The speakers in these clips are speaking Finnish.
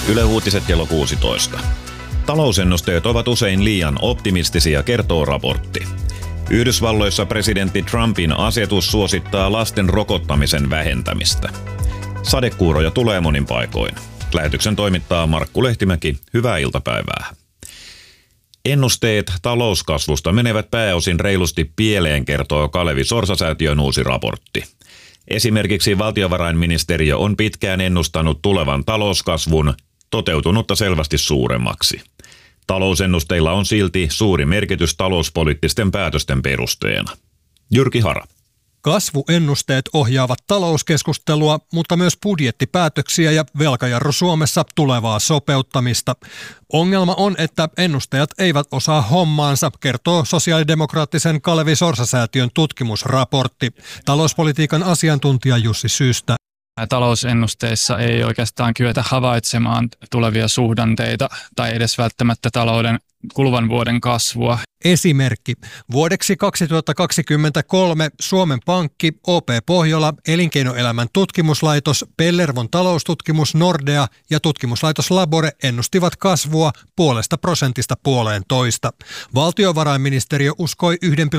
Yle Uutiset kello 16. Talousennusteet ovat usein liian optimistisia, kertoo raportti. Yhdysvalloissa presidentti Trumpin asetus suosittaa lasten rokottamisen vähentämistä. Sadekuuroja tulee monin paikoin. Lähetyksen toimittaa Markku Lehtimäki. Hyvää iltapäivää. Ennusteet talouskasvusta menevät pääosin reilusti pieleen, kertoo Kalevi Sorsa-säätiön uusi raportti. Esimerkiksi valtiovarainministeriö on pitkään ennustanut tulevan talouskasvun toteutunutta selvästi suuremmaksi. Talousennusteilla on silti suuri merkitys talouspoliittisten päätösten perusteena. Jyrki Hara. Kasvuennusteet ohjaavat talouskeskustelua, mutta myös budjettipäätöksiä ja velkajarru Suomessa tulevaa sopeuttamista. Ongelma on, että ennustajat eivät osaa hommaansa, kertoo sosiaalidemokraattisen Kalevi Sorsa-säätiön tutkimusraportti. Talouspolitiikan asiantuntija Jussi Syystä. Talousennusteissa ei oikeastaan kyetä havaitsemaan tulevia suhdanteita tai edes välttämättä talouden kuluvan vuoden kasvua. Esimerkki. Vuodeksi 2023 Suomen Pankki, OP Pohjola, Elinkeinoelämän tutkimuslaitos, Pellervon taloustutkimus Nordea ja tutkimuslaitos Labore ennustivat kasvua 0,5%. Valtiovarainministeriö uskoi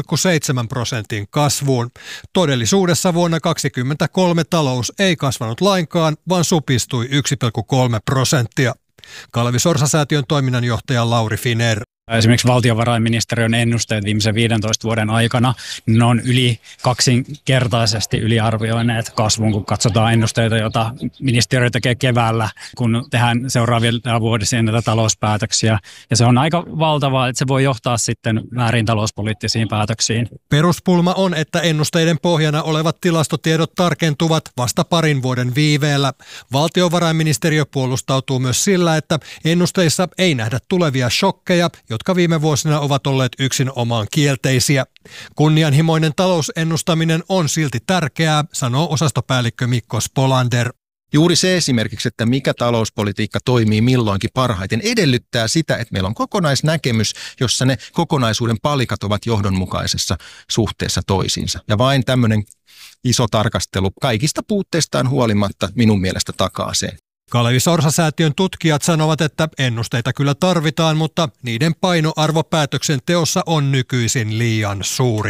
1,7% kasvuun. Todellisuudessa vuonna 2023 talous ei kasvanut lainkaan, vaan supistui 1,3%. Kalevi Sorsa-säätiön toiminnanjohtaja Lauri Finer. Esimerkiksi valtiovarainministeriön ennusteet viimeisen 15 vuoden aikana, ne on yli kaksinkertaisesti yliarvioineet kasvun, kun katsotaan ennusteita, joita ministeriö tekee keväällä, kun tehdään seuraavia vuodisia näitä talouspäätöksiä. Ja se on aika valtavaa, että se voi johtaa sitten väärin talouspoliittisiin päätöksiin. Peruspulma on, että ennusteiden pohjana olevat tilastotiedot tarkentuvat vasta parin vuoden viiveellä. Valtiovarainministeriö puolustautuu myös sillä, että ennusteissa ei nähdä tulevia shokkeja, jotka viime vuosina ovat olleet yksinomaan kielteisiä. Kunnianhimoinen talousennustaminen on silti tärkeää, sanoo osastopäällikkö Mikko Spolander. Juuri se esimerkiksi, että mikä talouspolitiikka toimii milloinkin parhaiten, edellyttää sitä, että meillä on kokonaisnäkemys, jossa ne kokonaisuuden palikat ovat johdonmukaisessa suhteessa toisiinsa. Ja vain tämmöinen iso tarkastelu kaikista puutteistaan huolimatta minun mielestä takaa sen. Kalevi Sorsa-säätiön tutkijat sanovat, että ennusteita kyllä tarvitaan, mutta niiden painoarvo päätöksenteossa on nykyisin liian suuri.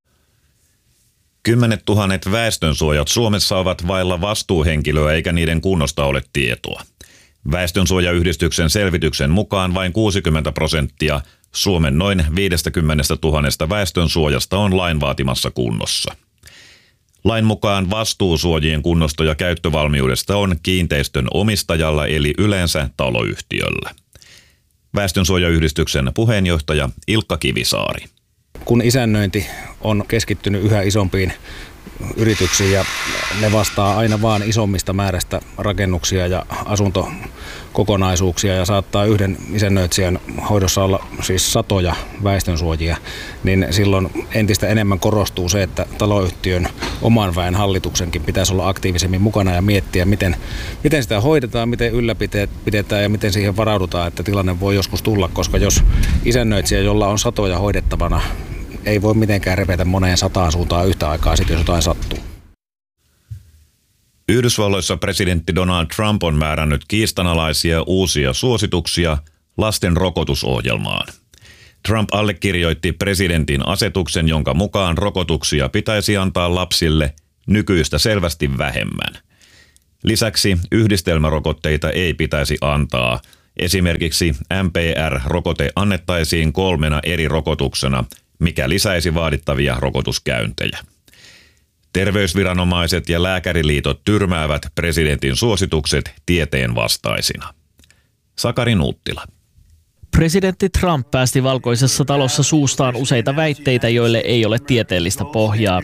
10 000 väestönsuojat Suomessa ovat vailla vastuuhenkilöä eikä niiden kunnosta ole tietoa. Väestönsuojayhdistyksen selvityksen mukaan vain 60% Suomen noin 50 000 väestönsuojasta on lain vaatimassa kunnossa. Lain mukaan vastuusuojien kunnosto- ja käyttövalmiudesta on kiinteistön omistajalla eli yleensä taloyhtiöllä. Väestönsuojayhdistyksen puheenjohtaja Ilkka Kivisaari. Kun isännöinti on keskittynyt yhä isompiin yrityksiin ja ne vastaa aina vaan isommista määrästä rakennuksia ja asuntokokonaisuuksia ja saattaa yhden isännöitsijän hoidossa olla siis satoja väestönsuojia, niin silloin entistä enemmän korostuu se, että taloyhtiön oman väen hallituksenkin pitäisi olla aktiivisemmin mukana ja miettiä, miten sitä hoidetaan, miten ylläpidetään ja miten siihen varaudutaan, että tilanne voi joskus tulla, koska jos isännöitsijä, jolla on satoja hoidettavana, ei voi mitenkään repetä moneen 100 suuntaan yhtä aikaa, sit jos jotain sattuu. Yhdysvalloissa presidentti Donald Trump on määrännyt kiistanalaisia uusia suosituksia lasten rokotusohjelmaan. Trump allekirjoitti presidentin asetuksen, jonka mukaan rokotuksia pitäisi antaa lapsille nykyistä selvästi vähemmän. Lisäksi yhdistelmärokotteita ei pitäisi antaa. Esimerkiksi MPR-rokote annettaisiin 3 eri rokotuksena, mikä lisäisi vaadittavia rokotuskäyntejä. Terveysviranomaiset ja lääkäriliitot tyrmäävät presidentin suositukset tieteen vastaisina. Sakari Nuuttila. Presidentti Trump päästi Valkoisessa talossa suustaan useita väitteitä, joille ei ole tieteellistä pohjaa.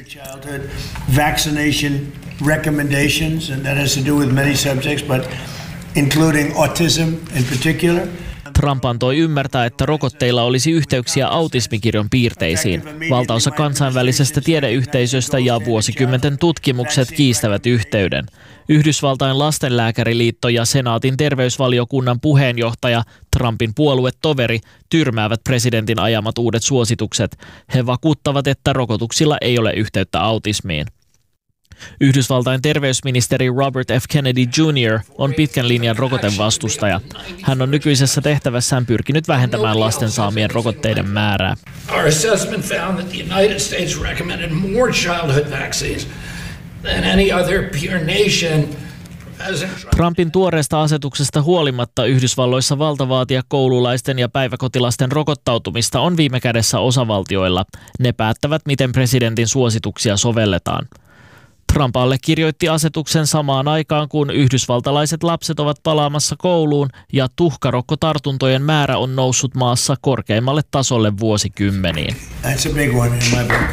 Vaccination recommendations, and that has to do with many subjects, but including autism in particular. Trump antoi ymmärtää, että rokotteilla olisi yhteyksiä autismikirjon piirteisiin. Valtaosa kansainvälisestä tiedeyhteisöstä ja vuosikymmenten tutkimukset kiistävät yhteyden. Yhdysvaltain lastenlääkäriliitto ja senaatin terveysvaliokunnan puheenjohtaja, Trumpin puoluetoveri, tyrmäävät presidentin ajamat uudet suositukset. He vakuuttavat, että rokotuksilla ei ole yhteyttä autismiin. Yhdysvaltain terveysministeri Robert F. Kennedy Jr. on pitkän linjan rokotevastustaja. Hän on nykyisessä tehtävässään pyrkinyt vähentämään lasten saamien rokotteiden määrää. Our assessment found that the United States recommended more childhood vaccines than any other peer nation. Trumpin tuoreesta asetuksesta huolimatta Yhdysvalloissa valta vaatia koululaisten ja päiväkotilasten rokottautumista on viime kädessä osavaltioilla. Ne päättävät, miten presidentin suosituksia sovelletaan. Trump allekirjoitti asetuksen samaan aikaan, kun yhdysvaltalaiset lapset ovat palaamassa kouluun ja tuhkarokkotartuntojen määrä on noussut maassa korkeimmalle tasolle vuosikymmeniin. That's a big one in my book.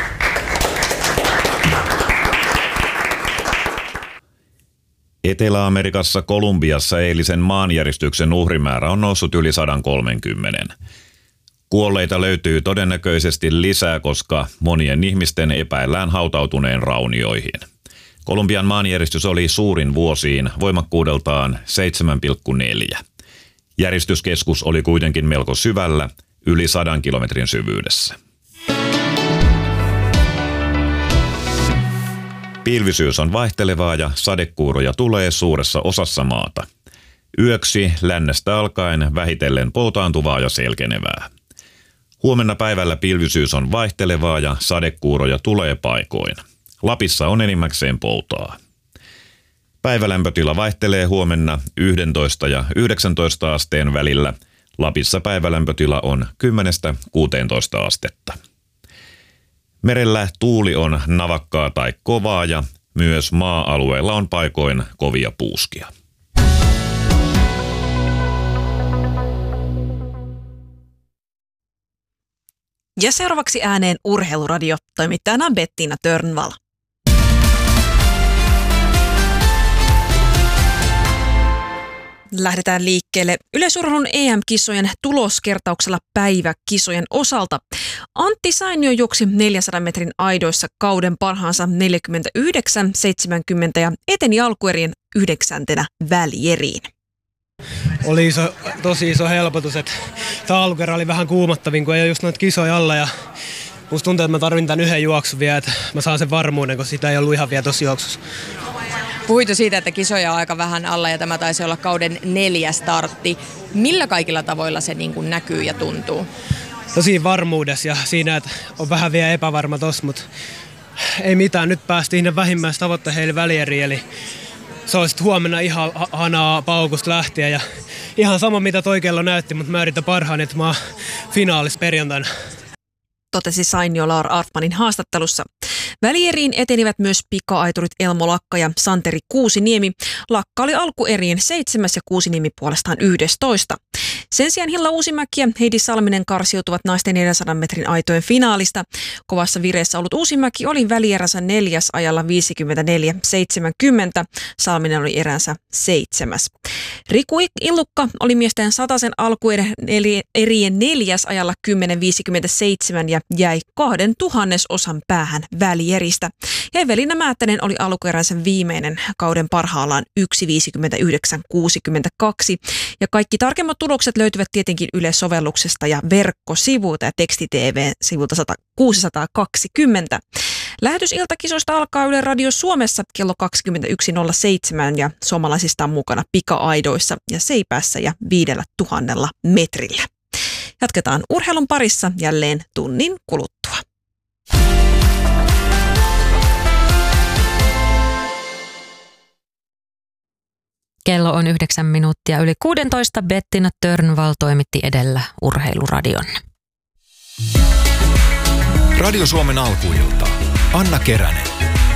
Etelä-Amerikassa Kolumbiassa eilisen maanjäristyksen uhrimäärä on noussut yli 130. Kuolleita löytyy todennäköisesti lisää, koska monien ihmisten epäillään hautautuneen raunioihin. Kolumbian maanjäristys oli suurin vuosiin, voimakkuudeltaan 7,4. Järjestyskeskus oli kuitenkin melko syvällä, yli 100 kilometrin syvyydessä. Pilvisyys on vaihtelevaa ja sadekuuroja tulee suuressa osassa maata. Yöksi lännestä alkaen vähitellen poutaantuvaa ja selkenevää. Huomenna päivällä pilvisyys on vaihtelevaa ja sadekuuroja tulee paikoin. Lapissa on enimmäkseen poutaa. Päivälämpötila vaihtelee huomenna 11 ja 19 asteen välillä. Lapissa päivälämpötila on 10–16 astetta. Merellä tuuli on navakkaa tai kovaa ja myös maa-alueella on paikoin kovia puuskia. Ja seuraavaksi ääneen Urheiluradio. Toimittajana on Bettina Törnvall. Lähdetään liikkeelle yleisurheilun EM-kisojen tuloskertauksella päiväkisojen osalta. Antti Sainio juoksi 400 metrin aidoissa kauden parhaansa 49.70 ja eteni alkuerien 9. välieriin. Oli tosi iso helpotus, että tämä alkuerä oli vähän kuumottavin, kun ei ole just noita kisoja alla. Ja musta tuntuu, että mä tarvin tämän yhden juoksun vielä, että mä saan sen varmuuden, koska sitä ei ollut ihan vielä tossa juoksussa. Puhuit jo siitä, että kisoja on aika vähän alla ja tämä taisi olla kauden 4. startti. Millä kaikilla tavoilla se niin kuin näkyy ja tuntuu? Tosi varmuudessa ja siinä, että on vähän vielä epävarma tossa, mutta ei mitään. Nyt päästiin ne vähimmäistavoitteisiin välieriin, eli se olisi huomenna ihan hanaa paukusta lähtien ja ihan sama mitä toi kello näytti, mutta mä yritän parhaan, että mä oon finaalissa perjantaina. Totesi Sainio Laura Artmanin haastattelussa. Välieriin etenivät myös pika-aiturit Elmo Lakka ja Santeri Kuusiniemi. Lakka oli alkuerien 7. ja Kuusiniemi puolestaan 11. Sen sijaan Hilla Uusimäki ja Heidi Salminen karsiutuvat naisten 400 metrin aitojen finaalista. Kovassa vireessä ollut Uusimäki oli välieränsä 4. ajalla 54.70. Salminen oli eränsä 7. Riku Illukka oli miesten 100 alkuerien 4. ajalla 10.57 ja jäi 2/1000 osan päähän välieristä. Ja Evelina Määttänen oli alkueränsä viimeinen kauden parhaallaan 1.59.62. Ja kaikki tarkemmat tulokset löytyvät tietenkin Yle-sovelluksesta ja verkkosivuilta ja teksti-tv-sivulta 620. Lähetys iltakisoista alkaa Yle Radio Suomessa kello 21.07 ja suomalaisista on mukana pika-aidoissa ja seipäässä ja 5,000 metrillä. Jatketaan urheilun parissa jälleen tunnin kuluttua. Kello on 9 minuuttia yli 16. Bettina Törnvall toimitti edellä Urheiluradion. Radio Suomen alkuilta. Anna Keränen.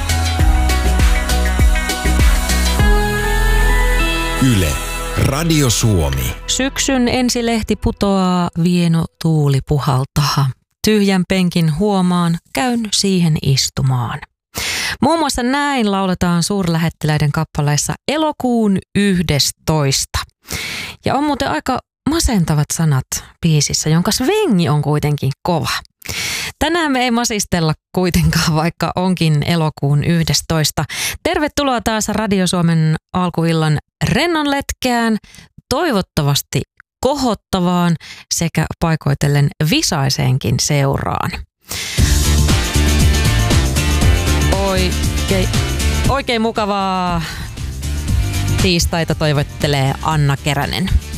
Yle. Radio Suomi. Syksyn ensilehti putoaa, vieno tuuli puhaltaa. Tyhjän penkin huomaan, käyn siihen istumaan. Muun muassa näin lauletaan suurlähettiläiden kappaleissa Elokuun 11. Ja on muuten aika masentavat sanat biisissä, jonka svengi on kuitenkin kova. Tänään me ei masistella kuitenkaan, vaikka onkin elokuun 11. Tervetuloa taas Radio Suomen alkuillan rennonletkään, toivottavasti kohottavaan sekä paikoitellen visaiseenkin seuraan. Oi, Oikein mukavaa tiistaita toivottelee Anna Keränen.